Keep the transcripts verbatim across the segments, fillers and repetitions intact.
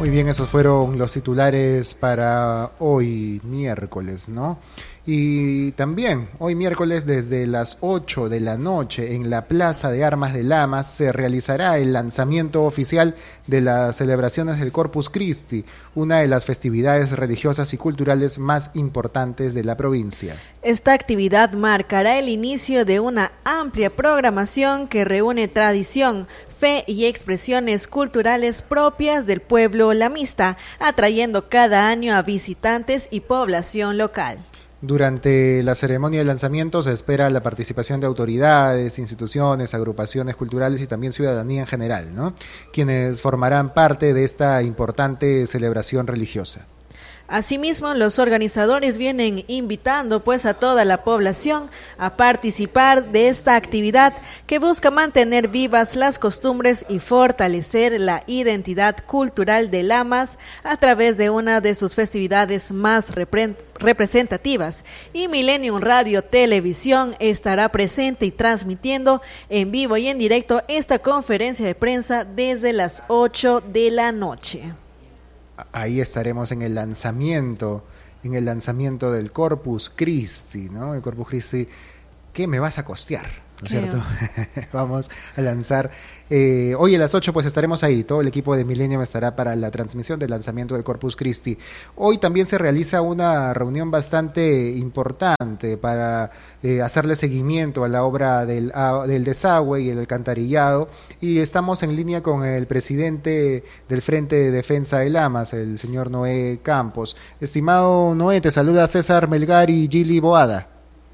Muy bien, esos fueron los titulares para hoy miércoles, ¿no? Y también hoy miércoles desde las ocho de la noche en la Plaza de Armas de Lamas se realizará el lanzamiento oficial de las celebraciones del Corpus Christi, una de las festividades religiosas y culturales más importantes de la provincia. Esta actividad marcará el inicio de una amplia programación que reúne tradición, fe y expresiones culturales propias del pueblo lamista, atrayendo cada año a visitantes y población local. Durante la ceremonia de lanzamiento se espera la participación de autoridades, instituciones, agrupaciones culturales y también ciudadanía en general, ¿no? Quienes formarán parte de esta importante celebración religiosa. Asimismo, los organizadores vienen invitando pues a toda la población a participar de esta actividad que busca mantener vivas las costumbres y fortalecer la identidad cultural de Lamas a través de una de sus festividades más repre- representativas. Y Millennium Radio Televisión estará presente y transmitiendo en vivo y en directo esta conferencia de prensa desde las ocho de la noche. Ahí estaremos en el lanzamiento, en el lanzamiento del Corpus Christi, ¿no? El Corpus Christi, ¿qué me vas a costear? ¿No es cierto? Vamos a lanzar. Eh, hoy a las ocho pues estaremos ahí, todo el equipo de Millennium estará para la transmisión del lanzamiento del Corpus Christi. Hoy también se realiza una reunión bastante importante para eh, hacerle seguimiento a la obra del, a, del desagüe y el alcantarillado, y estamos en línea con el presidente del Frente de Defensa de Lamas, el señor Noé Campos. Estimado Noé, te saluda César Melgar y Gili Boada.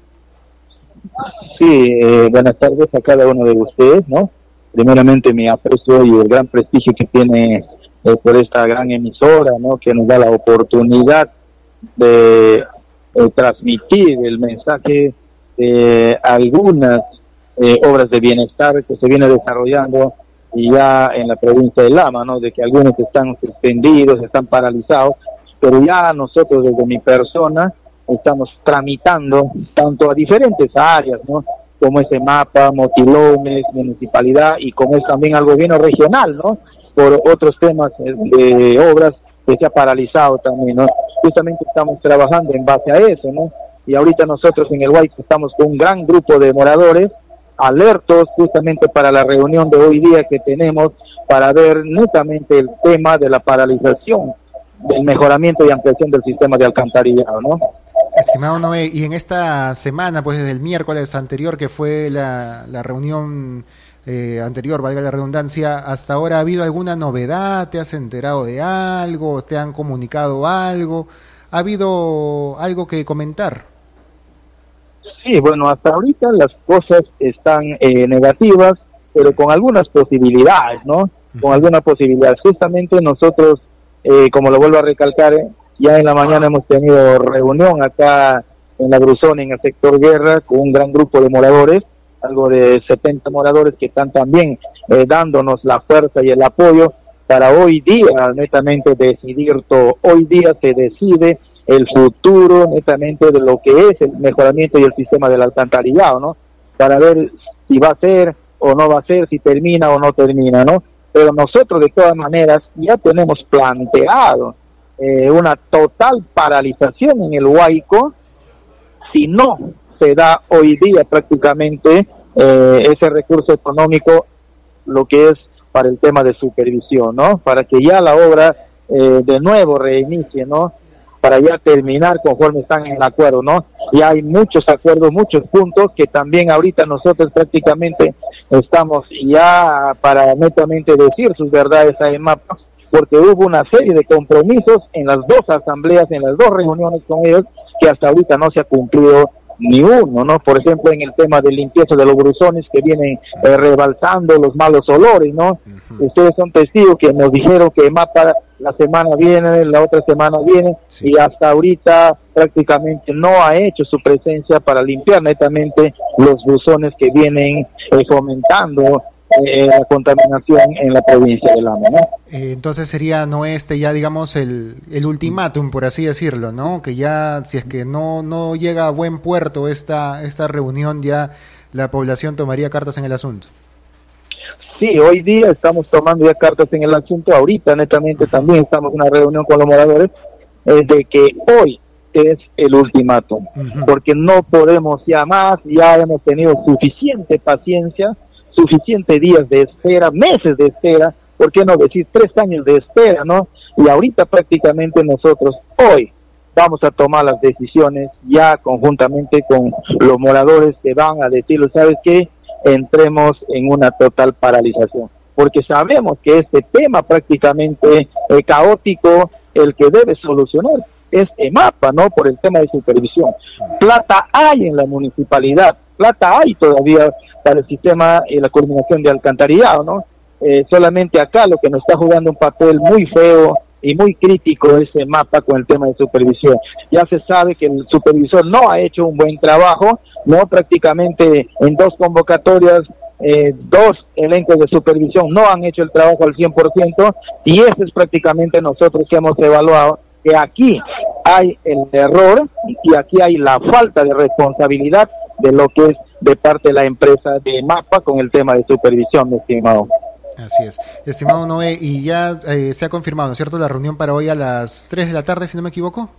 Sí, eh, buenas tardes a cada uno de ustedes, ¿no? Primeramente mi aprecio y el gran prestigio que tiene eh, por esta gran emisora, ¿no? Que nos da la oportunidad de eh, transmitir el mensaje de algunas eh, obras de bienestar que se viene desarrollando y ya en la provincia de Lama, ¿no? De que algunos están suspendidos, están paralizados, pero ya nosotros desde mi persona estamos tramitando tanto a diferentes áreas, ¿no? Como ese mapa, Motilones, municipalidad, y como es también al gobierno regional, ¿no? Por otros temas de obras que se ha paralizado también, ¿no? Justamente estamos trabajando en base a eso, ¿no? Y ahorita nosotros en el Guayco estamos con un gran grupo de moradores alertos justamente para la reunión de hoy día que tenemos para ver netamente el tema de la paralización, del mejoramiento y ampliación del sistema de alcantarillado, ¿no? Estimado Noé, y en esta semana, pues desde el miércoles anterior que fue la, la reunión eh, anterior, valga la redundancia, hasta ahora, ¿ha habido alguna novedad? ¿Te has enterado de algo? ¿Te han comunicado algo? ¿Ha habido algo que comentar? Sí, bueno, hasta ahorita las cosas están eh, negativas, pero con algunas posibilidades, ¿no? Con algunas posibilidades. Justamente nosotros, eh, como lo vuelvo a recalcar, eh, ya en la mañana hemos tenido reunión acá en la Bruzón, en el sector Guerra, con un gran grupo de moradores, algo de setenta moradores que están también eh, dándonos la fuerza y el apoyo para hoy día netamente decidir todo. Hoy día se decide el futuro netamente de lo que es el mejoramiento y el sistema del alcantarillado, ¿no? Para ver si va a ser o no va a ser, si termina o no termina, ¿no? Pero nosotros de todas maneras ya tenemos planteado Eh, una total paralización en el Guayco si no se da hoy día prácticamente eh, ese recurso económico, lo que es para el tema de supervisión, ¿no? Para que ya la obra eh, de nuevo reinicie, ¿no? Para ya terminar conforme están en el acuerdo, ¿no? Y hay muchos acuerdos, muchos puntos que también ahorita nosotros prácticamente estamos ya para netamente decir sus verdades a EMAPA, porque hubo una serie de compromisos en las dos asambleas, en las dos reuniones con ellos, que hasta ahorita no se ha cumplido ni uno, ¿no? Por ejemplo, en el tema de limpieza de los bruzones que vienen eh, rebalsando los malos olores, ¿no? Uh-huh. Ustedes son testigos que nos dijeron que MAPA la semana viene, la otra semana viene, sí. Y hasta ahorita prácticamente no ha hecho su presencia para limpiar netamente los bruzones que vienen eh, fomentando Eh, la contaminación en la provincia de Lama, ¿no? Eh, entonces sería no este ya digamos el, el ultimátum, por así decirlo, ¿no? Que ya si es que no no llega a buen puerto esta esta reunión, ya la población tomaría cartas en el asunto. sí, hoy día estamos tomando ya cartas en el asunto, ahorita netamente también estamos en una reunión con los moradores, eh, de que hoy es el ultimátum, uh-huh. porque no podemos ya más, ya hemos tenido suficiente paciencia, suficientes días de espera, meses de espera, ¿por qué no decir tres años de espera, no? Y ahorita prácticamente nosotros hoy vamos a tomar las decisiones ya conjuntamente con los moradores que van a decirlo, ¿sabes qué? Entremos en una total paralización, porque sabemos que este tema prácticamente eh, caótico, el que debe solucionar es EMAPA, ¿no? Por el tema de supervisión. Plata hay en la municipalidad, plata hay todavía para el sistema y la coordinación de alcantarillado, ¿no? Eh, solamente acá lo que nos está jugando un papel muy feo y muy crítico es EMAPA con el tema de supervisión. Ya se sabe que el supervisor no ha hecho un buen trabajo, no, prácticamente en dos convocatorias, eh, dos elencos de supervisión no han hecho el trabajo al cien por ciento, y ese es prácticamente nosotros que hemos evaluado que aquí hay el error y aquí hay la falta de responsabilidad de lo que es de parte de la empresa de EMAPA con el tema de supervisión, mi estimado. Así es. Estimado Noé, y ya eh, se ha confirmado, ¿no es cierto?, la reunión para hoy a las tres de la tarde, si no me equivoco.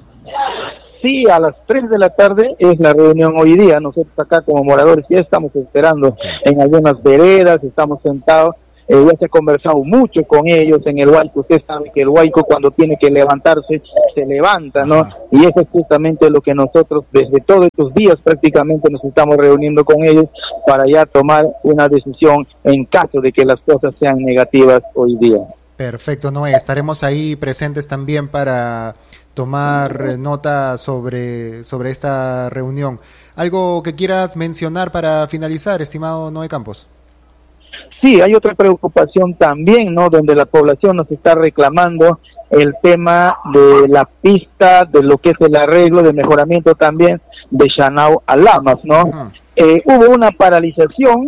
Sí, a las tres de la tarde es la reunión hoy día. Nosotros acá como moradores ya estamos esperando okay. en algunas veredas, estamos sentados, eh, ya se ha conversado mucho con ellos en el Huayco. Usted sabe que el Huayco cuando tiene que levantarse, se levanta, ¿no? Ajá. Y eso es justamente lo que nosotros desde todos estos días prácticamente nos estamos reuniendo con ellos para ya tomar una decisión en caso de que las cosas sean negativas hoy día. Perfecto, Noé. Estaremos ahí presentes también para tomar nota sobre, sobre esta reunión. ¿Algo que quieras mencionar para finalizar, estimado Noé Campos? Sí, hay otra preocupación también, ¿no? Donde la población nos está reclamando el tema de la pista, de lo que es el arreglo, de mejoramiento también de Chanao a Lamas, ¿no? Uh-huh. Eh, hubo una paralización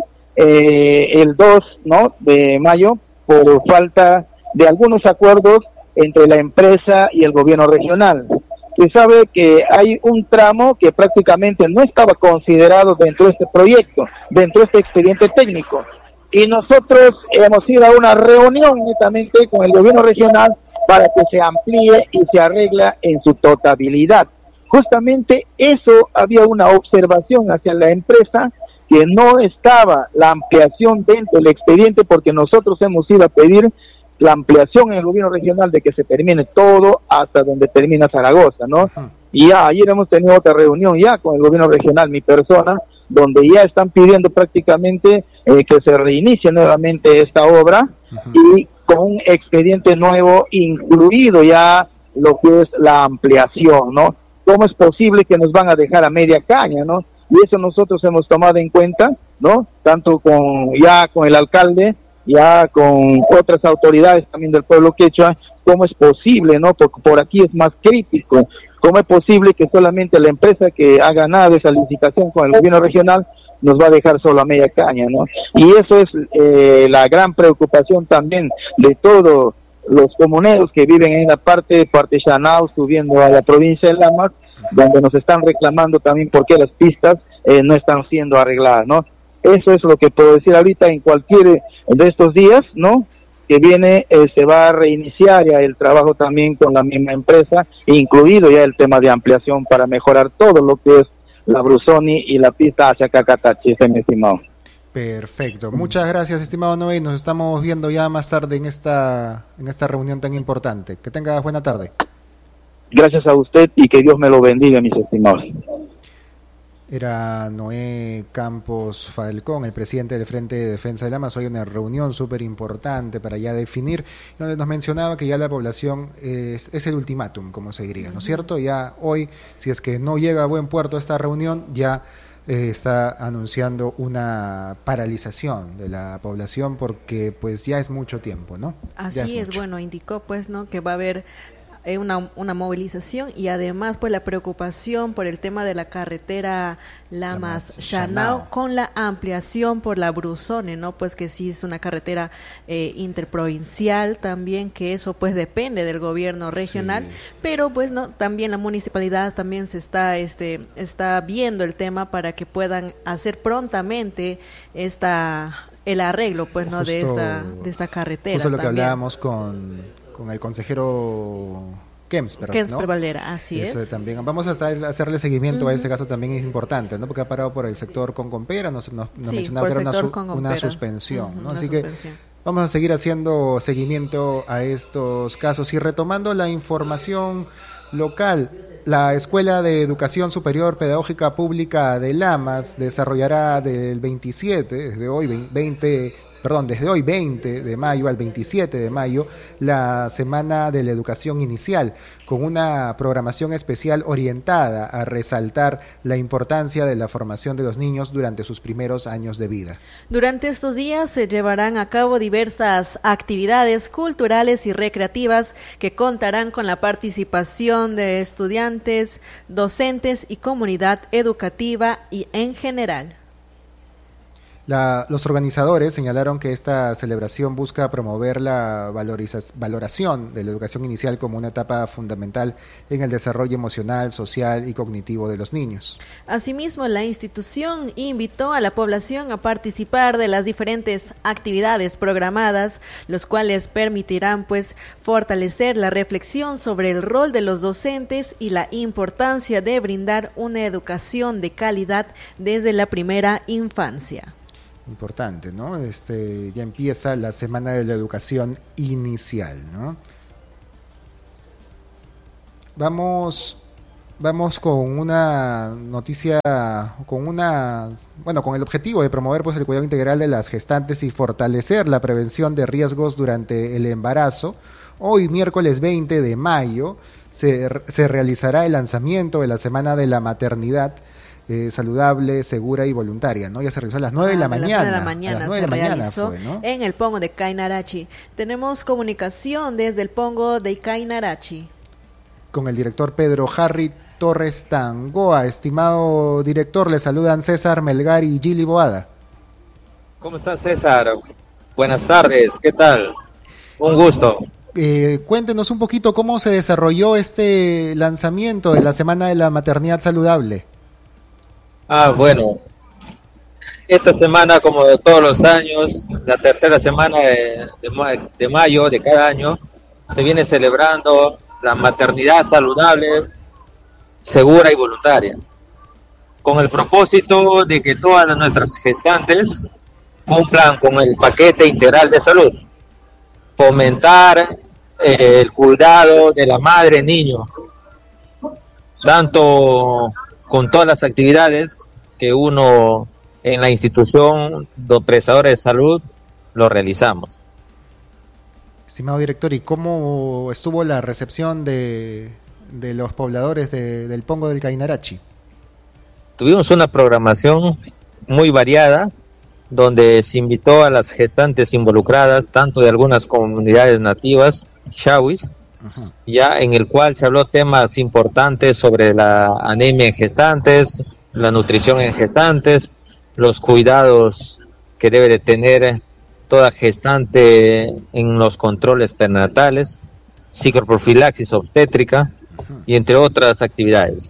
eh, el dos, ¿no?, de mayo por falta de algunos acuerdos entre la empresa y el gobierno regional. Se sabe que hay un tramo que prácticamente no estaba considerado dentro de este proyecto, dentro de este expediente técnico. Y nosotros hemos ido a una reunión netamente con el gobierno regional para que se amplíe y se arregla en su totalidad. Justamente eso, había una observación hacia la empresa que no estaba la ampliación dentro del expediente, porque nosotros hemos ido a pedir la ampliación en el gobierno regional de que se termine todo hasta donde termina Zaragoza, ¿no? Uh-huh. Y ya ayer hemos tenido otra reunión ya con el gobierno regional, mi persona, donde ya están pidiendo prácticamente eh, que se reinicie nuevamente esta obra, uh-huh. y con un expediente nuevo incluido ya lo que es la ampliación, ¿no? ¿Cómo es posible que nos van a dejar a media caña, no? Y eso nosotros hemos tomado en cuenta, ¿no? Tanto con ya con el alcalde, ya con otras autoridades también del pueblo quechua. ¿Cómo es posible, no? Porque por aquí es más crítico. ¿Cómo es posible que solamente la empresa que ha ganado esa licitación con el gobierno regional nos va a dejar solo a media caña, no? Y eso es eh, la gran preocupación también de todos los comuneros que viven en la parte de parte Chanao, subiendo a la provincia de Lamas, donde nos están reclamando también por qué las pistas eh, no están siendo arregladas, ¿no? Eso es lo que puedo decir ahorita. En cualquier de estos días, ¿no?, que viene, eh, se va a reiniciar ya el trabajo también con la misma empresa, incluido ya el tema de ampliación para mejorar todo lo que es la Brusoni y la pista hacia Cacatachi, mi estimado. Perfecto. Muchas gracias, estimado Noé. Nos estamos viendo ya más tarde en esta, en esta reunión tan importante. Que tengas buena tarde. Gracias a usted y que Dios me lo bendiga, mis estimados. Era Noé Campos Falcón, el presidente del Frente de Defensa de Lamas. Hoy una reunión súper importante para ya definir, donde nos mencionaba que ya la población es, es el ultimátum, como se diría, ¿no es cierto? Ya hoy, si es que no llega a buen puerto esta reunión, ya eh, está anunciando una paralización de la población, porque pues ya es mucho tiempo, ¿no? Así es, es, bueno, indicó pues, ¿no?, que va a haber Una, una movilización, y además pues la preocupación por el tema de la carretera Lamas-Chanao con la ampliación por la Brusone, ¿no? Pues que sí es una carretera eh, interprovincial también, que eso pues depende del gobierno regional, sí. Pero pues no, también la municipalidad también se está este está viendo el tema para que puedan hacer prontamente esta el arreglo, pues, ¿no? Justo, de esta de esta carretera. Eso es lo también. que hablábamos con, con el consejero Kemsper, Kemsper ¿no? Valera, así Eso es. También. Vamos a estar, hacerle seguimiento uh-huh. a este caso, también es importante, ¿no? Porque ha parado por el sector Concompera, nos, nos, nos sí, mencionaba que era una, su, una suspensión, uh-huh, ¿no? una Así suspensión. que vamos a seguir haciendo seguimiento a estos casos. Y retomando la información local, la Escuela de Educación Superior Pedagógica Pública de Lamas desarrollará del veintisiete, desde hoy veinte, perdón, desde hoy veinte de mayo al veintisiete de mayo, la Semana de la Educación Inicial, con una programación especial orientada a resaltar la importancia de la formación de los niños durante sus primeros años de vida. Durante estos días se llevarán a cabo diversas actividades culturales y recreativas que contarán con la participación de estudiantes, docentes y comunidad educativa y en general. La, los organizadores señalaron que esta celebración busca promover la valoriza- valoración de la educación inicial como una etapa fundamental en el desarrollo emocional, social y cognitivo de los niños. Asimismo, la institución invitó a la población a participar de las diferentes actividades programadas, los cuales permitirán pues fortalecer la reflexión sobre el rol de los docentes y la importancia de brindar una educación de calidad desde la primera infancia. Importante, ¿no? Este, ya empieza la Semana de la Educación Inicial, ¿no? Vamos, vamos con una noticia, con una, bueno, con el objetivo de promover pues el cuidado integral de las gestantes y fortalecer la prevención de riesgos durante el embarazo. Hoy, miércoles veinte de mayo, se, se realizará el lanzamiento de la Semana de la Maternidad Eh, saludable, segura y voluntaria, ¿no? Ya se realizó a las nueve ah, de la mañana. De la mañana a las nueve de la mañana fue, ¿no? En el Pongo de Cainarachi. Tenemos comunicación desde el Pongo de Cainarachi. Con el director Pedro Harry Torres Tangoa. Estimado director, le saludan César Melgar y Gili Boada. ¿Cómo estás, César? Buenas tardes, ¿qué tal? Un gusto. Eh, cuéntenos un poquito cómo se desarrolló este lanzamiento de la Semana de la Maternidad Saludable. Ah, bueno, esta semana, como todos los años, la tercera semana de, de, de mayo de cada año, se viene celebrando la maternidad saludable, segura y voluntaria, con el propósito de que todas nuestras gestantes cumplan con el paquete integral de salud, fomentar eh, el cuidado de la madre niño, tanto con todas las actividades que uno en la institución de prestadores de salud lo realizamos. Estimado director, ¿y cómo estuvo la recepción de, de los pobladores de, del Pongo del Cainarachi? Tuvimos una programación muy variada, donde se invitó a las gestantes involucradas, tanto de algunas comunidades nativas, Shawis, uh-huh. ya en el cual se habló temas importantes sobre la anemia en gestantes, la nutrición en gestantes, los cuidados que debe de tener toda gestante en los controles perinatales, psicoprofilaxis obstétrica, uh-huh. y entre otras actividades.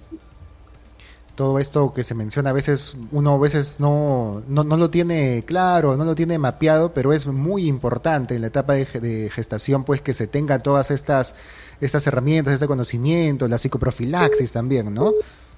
Todo esto que se menciona a veces, uno a veces no, no, no lo tiene claro, no lo tiene mapeado, pero es muy importante en la etapa de, de gestación, pues que se tenga todas estas, estas herramientas, este conocimiento, la psicoprofilaxis también, ¿no?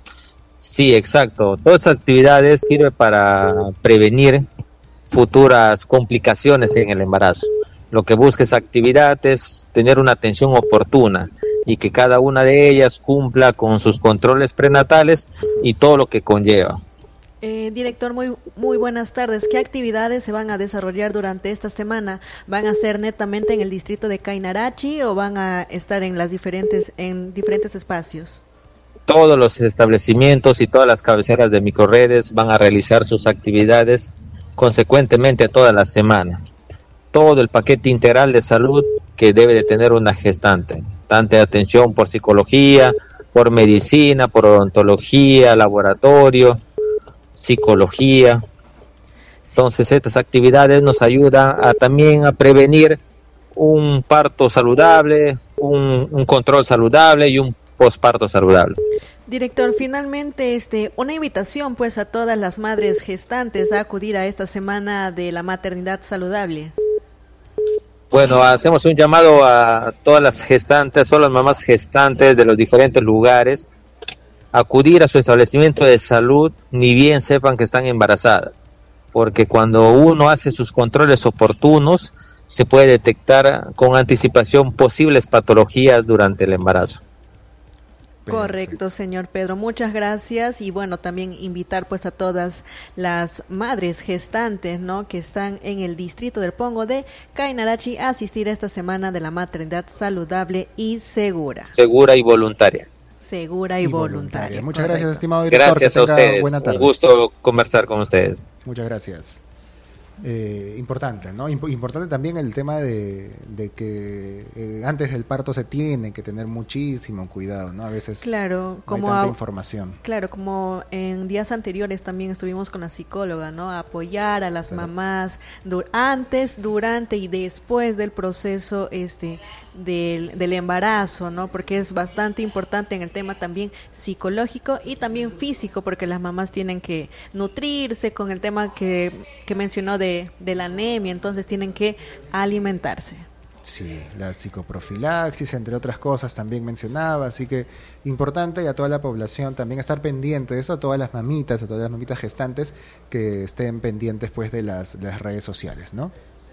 Sí, exacto. Todas esas actividades sirven para prevenir futuras complicaciones en el embarazo. Lo que busca esa actividad es tener una atención oportuna y que cada una de ellas cumpla con sus controles prenatales y todo lo que conlleva. Eh, director, muy muy buenas tardes. ¿Qué actividades se van a desarrollar durante esta semana? ¿Van a ser netamente en el distrito de Cainarachi o van a estar en las diferentes en diferentes espacios? Todos los establecimientos y todas las cabeceras de microrredes van a realizar sus actividades consecuentemente toda la semana. Todo el paquete integral de salud que debe de tener una gestante, tanto de atención por psicología, por medicina, por odontología, laboratorio, psicología. Entonces estas actividades nos ayudan a, también a prevenir un parto saludable, un, un control saludable y un posparto saludable. Director, finalmente este una invitación pues a todas las madres gestantes a acudir a esta semana de la maternidad saludable. Bueno, hacemos un llamado a todas las gestantes, todas las mamás gestantes de los diferentes lugares, a acudir a su establecimiento de salud, ni bien sepan que están embarazadas, porque cuando uno hace sus controles oportunos, se puede detectar con anticipación posibles patologías durante el embarazo. Correcto, señor Pedro, muchas gracias. Y bueno, también invitar pues a todas las madres gestantes, ¿no?, que están en el distrito del Pongo de Cainarachi a asistir a esta semana de la maternidad saludable y segura. Segura y voluntaria. Segura y, y voluntaria. voluntaria. Muchas Correcto. Gracias, estimado director. Gracias a ustedes. Buena tarde. Un gusto conversar con ustedes. Muchas gracias. Eh, importante, ¿no? Imp- importante también el tema de, de que eh, antes del parto se tiene que tener muchísimo cuidado, ¿no? A veces claro, como no hay tanta a, información. Claro, como en días anteriores también estuvimos con la psicóloga, ¿no? A apoyar a las claro. mamás du- antes, durante y después del proceso este del, del embarazo, ¿no? Porque es bastante importante en el tema también psicológico y también físico, porque las mamás tienen que nutrirse con el tema que, que mencionó de de la anemia, entonces tienen que alimentarse. Sí, la psicoprofilaxis, entre otras cosas, también mencionaba, así que importante y a toda la población también estar pendiente de eso, a todas las mamitas, a todas las mamitas gestantes que estén pendientes pues de las, las redes sociales, ¿no?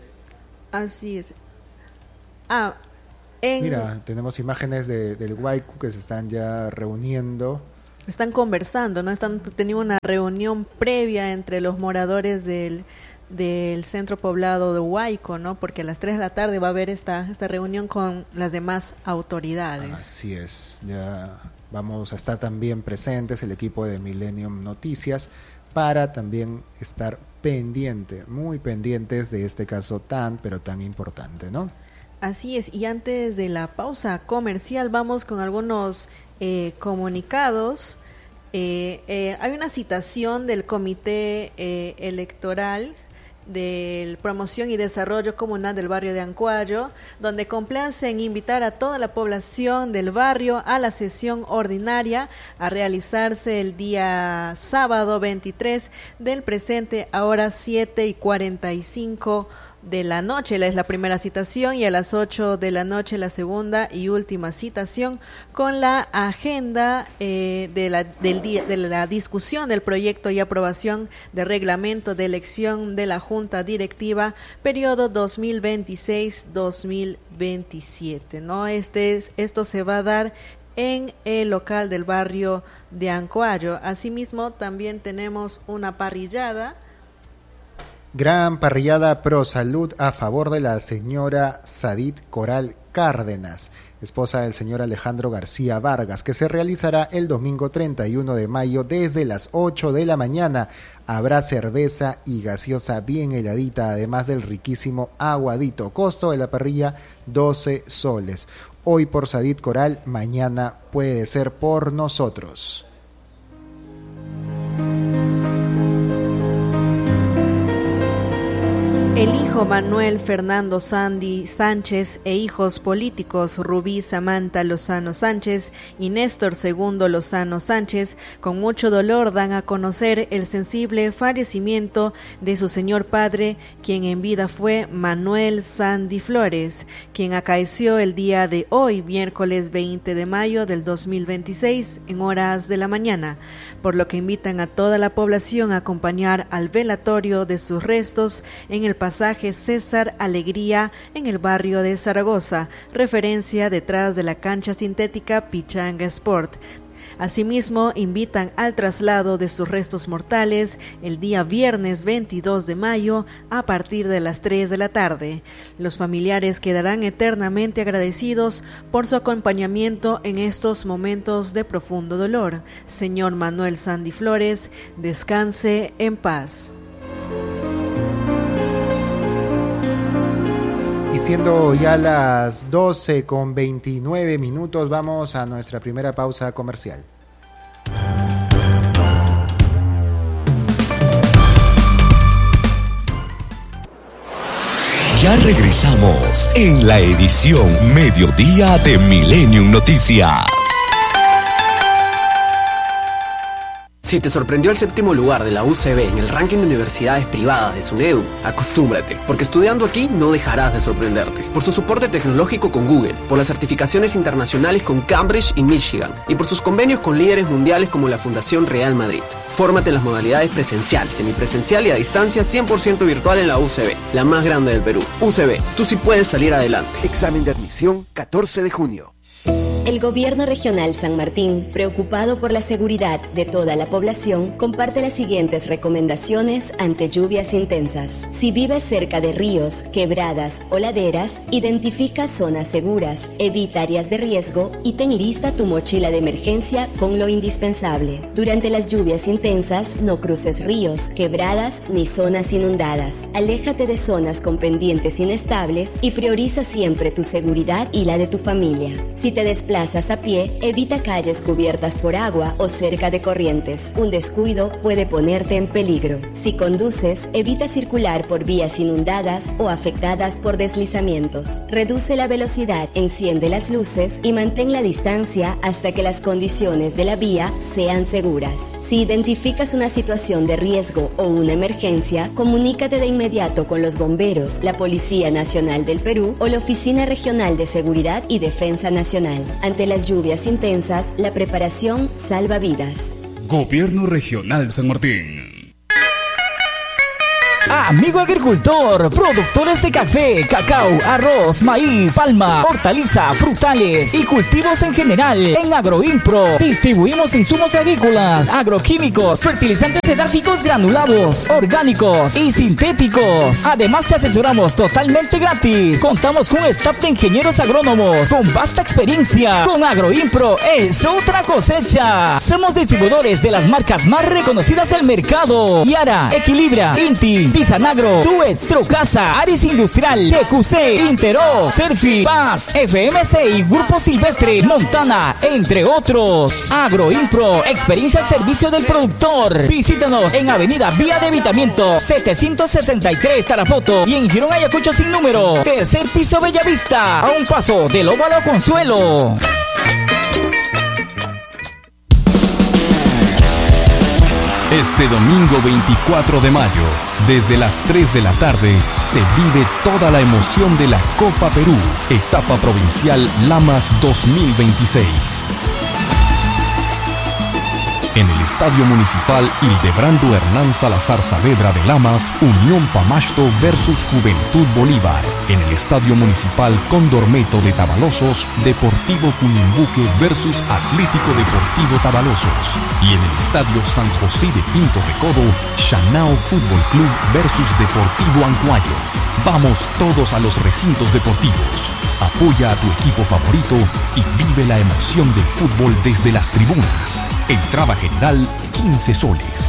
Así es. Ah, en... Mira, tenemos imágenes de, del Huaycu que se están ya reuniendo. Están conversando, ¿no? Están teniendo una reunión previa entre los moradores del del centro poblado de Huayco, ¿no? Porque a las tres de la tarde va a haber esta esta reunión con las demás autoridades. Así es, ya vamos a estar también presentes el equipo de Millennium Noticias para también estar pendiente, muy pendientes de este caso tan, pero tan importante, ¿no? Así es, y antes de la pausa comercial vamos con algunos eh, comunicados. Eh, eh, hay una citación del Comité eh, Electoral de Promoción y Desarrollo Comunal del barrio de Ancuayo, donde complace en invitar a toda la población del barrio a la sesión ordinaria a realizarse el día sábado veintitrés del presente a horas siete y cuarenta y cinco de la noche. Es la primera citación, y a las ocho de la noche la segunda y última citación, con la agenda eh, de, la, del día, de la discusión del proyecto y aprobación de reglamento de elección de la Junta Directiva periodo dos mil veintiséis dos mil veintisiete, ¿no? Este es, esto se va a dar en el local del barrio de Ancuayo. Asimismo, también tenemos una parrillada. Gran parrillada pro salud a favor de la señora Sadit Coral Cárdenas, esposa del señor Alejandro García Vargas, que se realizará el domingo treinta y uno de mayo desde las ocho de la mañana. Habrá cerveza y gaseosa bien heladita, además del riquísimo aguadito. Costo de la parrilla doce soles. Hoy por Sadit Coral, mañana puede ser por nosotros. El hijo Manuel Fernando Sandy Sánchez e hijos políticos Rubí Samantha Lozano Sánchez y Néstor Segundo Lozano Sánchez, con mucho dolor dan a conocer el sensible fallecimiento de su señor padre, quien en vida fue Manuel Sandy Flores, quien acaeció el día de hoy, miércoles veinte de mayo del dos mil veintiséis, en horas de la mañana, por lo que invitan a toda la población a acompañar al velatorio de sus restos en el pasaje César Alegría en el barrio de Zaragoza, referencia detrás de la cancha sintética Pichanga Sport. Asimismo, invitan al traslado de sus restos mortales el día viernes veintidós de mayo a partir de las tres de la tarde. Los familiares quedarán eternamente agradecidos por su acompañamiento en estos momentos de profundo dolor. Señor Manuel Sandy Flores, descanse en paz. Y siendo ya las doce con veintinueve minutos, vamos a nuestra primera pausa comercial. Ya regresamos en la edición Mediodía de Millennium Noticias. Si te sorprendió el séptimo lugar de la U C B en el ranking de universidades privadas de SUNEDU, acostúmbrate, porque estudiando aquí no dejarás de sorprenderte. Por su soporte tecnológico con Google, por las certificaciones internacionales con Cambridge y Michigan, y por sus convenios con líderes mundiales como la Fundación Real Madrid. Fórmate en las modalidades presencial, semipresencial y a distancia cien por ciento virtual en la U C B, la más grande del Perú. U C B, tú sí puedes salir adelante. Examen de admisión catorce de junio. El Gobierno Regional San Martín, preocupado por la seguridad de toda la población, comparte las siguientes recomendaciones ante lluvias intensas. Si vives cerca de ríos, quebradas o laderas, identifica zonas seguras, evita áreas de riesgo y ten lista tu mochila de emergencia con lo indispensable. Durante las lluvias intensas, no cruces ríos, quebradas ni zonas inundadas. Aléjate de zonas con pendientes inestables y prioriza siempre tu seguridad y la de tu familia. Si te desplazas a pie, evita calles cubiertas por agua o cerca de corrientes. Un descuido puede ponerte en peligro. Si conduces, evita circular por vías inundadas o afectadas por deslizamientos. Reduce la velocidad, enciende las luces y mantén la distancia hasta que las condiciones de la vía sean seguras. Si identificas una situación de riesgo o una emergencia, comunícate de inmediato con los bomberos, la Policía Nacional del Perú o la Oficina Regional de Seguridad y Defensa Nacional. Ante las lluvias intensas, la preparación salva vidas. Gobierno Regional San Martín. Amigo agricultor, productores de café, cacao, arroz, maíz, palma, hortaliza, frutales y cultivos en general. En Agroimpro distribuimos insumos agrícolas, agroquímicos, fertilizantes edáficos granulados, orgánicos y sintéticos. Además te asesoramos totalmente gratis. Contamos con un staff de ingenieros agrónomos con vasta experiencia. Con Agroimpro es otra cosecha. Somos distribuidores de las marcas más reconocidas del mercado: Yara, Equilibra, Inti, Tisanagro, Tuet, Trocasa, Aris Industrial, T Q C, Intero, Serfi, Paz, F M C y Grupo Silvestre, Montana, entre otros. Agroimpro, experiencia al servicio del productor. Visítanos en Avenida Vía de Evitamiento setecientos sesenta y tres Tarapoto y en Girón Ayacucho sin número, tercer piso Bellavista, a un paso del Óvalo Consuelo. Este domingo veinticuatro de mayo, desde las tres de la tarde, se vive toda la emoción de la Copa Perú, etapa provincial Lamas dos mil veintiséis. En el Estadio Municipal Hildebrando Hernán Salazar Saavedra de Lamas, Unión Pamasto versus Juventud Bolívar. En el Estadio Municipal Condormeto de Tabalosos, Deportivo Cunimbuque versus Atlético Deportivo Tabalosos. Y en el Estadio San José de Pinto Recodo, Shanao Fútbol Club versus Deportivo Ancuayo. Vamos todos a los recintos deportivos. Apoya a tu equipo favorito y vive la emoción del fútbol desde las tribunas. Entrada general quince soles.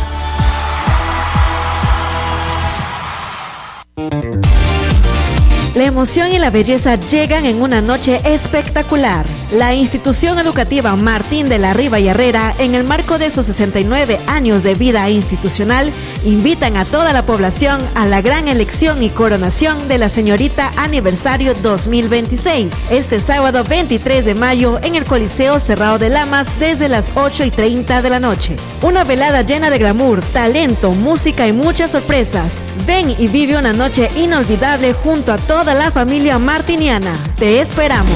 La emoción y la belleza llegan en una noche espectacular. La institución educativa Martín de la Riva y Herrera, en el marco de sus sesenta y nueve años de vida institucional, invitan a toda la población a la gran elección y coronación de la señorita aniversario dos mil veintiséis, este sábado veintitrés de mayo en el Coliseo Cerrado de Lamas desde las ocho y treinta de la noche. Una velada llena de glamour, talento, música y muchas sorpresas. Ven y vive una noche inolvidable junto a toda la familia martiniana. Te esperamos.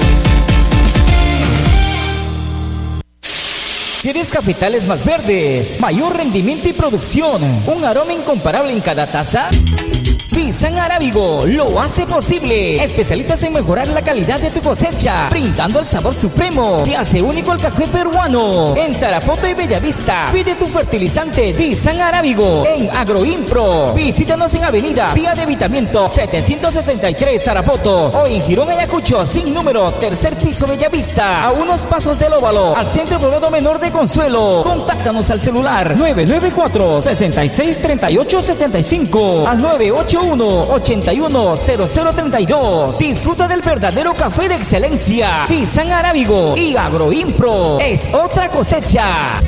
¿Quieres cafetales más verdes, mayor rendimiento y producción, un aroma incomparable en cada taza? Dizan Arábigo lo hace posible. Especialistas en mejorar la calidad de tu cosecha, brindando el sabor supremo que hace único el café peruano. En Tarapoto y Bellavista, pide tu fertilizante Dizan Arábigo en Agroimpro. Visítanos en Avenida Vía de Evitamiento setecientos sesenta y tres Tarapoto o en Girón Ayacucho sin número, tercer piso Bellavista, a unos pasos del Óvalo, al Centro Poblado Menor de Consuelo. Contáctanos al celular nueve nueve cuatro, seis seis tres ocho siete cinco al nueve ocho uno, ocho uno cero cero tres dos. Disfruta del verdadero café de excelencia. Dizan Arábigo y Agroimpro es otra cosecha.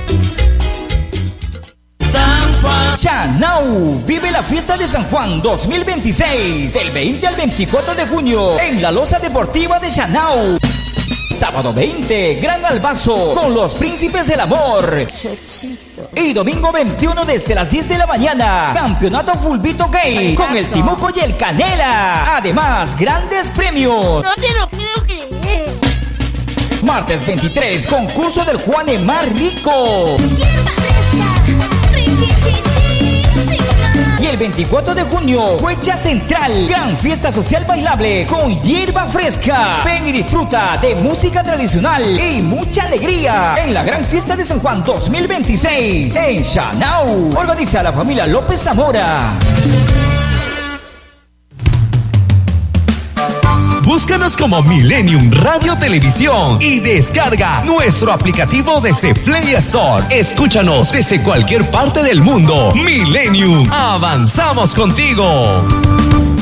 San Juan. Shanao vive la fiesta de San Juan dos mil veintiséis, del veinte al veinticuatro de junio en la Loza Deportiva de Shanao. Sábado veinte, Gran Albazo con los Príncipes del Amor. Y domingo veintiuno desde las diez de la mañana, Campeonato Fulbito Gay con el Timuco y el Canela. Además, grandes premios. No te lo puedo creer. Martes veintitrés, concurso del Juan Emar Rico. Y el veinticuatro de junio, Huecha Central, gran fiesta social bailable con hierba fresca. Ven y disfruta de música tradicional y mucha alegría en la gran fiesta de San Juan dos mil veintiséis en Shanau. Organiza la familia López Zamora. Búscanos como Millennium Radio Televisión y descarga nuestro aplicativo desde Play Store. Escúchanos desde cualquier parte del mundo. Millennium, avanzamos contigo.